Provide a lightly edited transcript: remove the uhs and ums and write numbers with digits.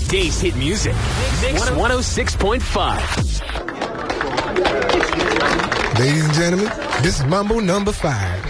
Today's hit music. Mix 106.5. Ladies and gentlemen, this is Mambo number 5.